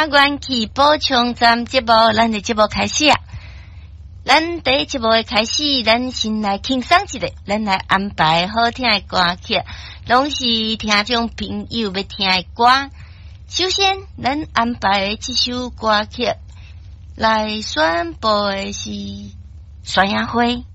元气补充站节目，咱的节目开始啊！咱第一节目的开始，咱先来轻松一下，咱来安排好听的歌曲，拢是听众朋友要听的歌。首先，咱安排的这首歌曲来宣布的是《山野花》。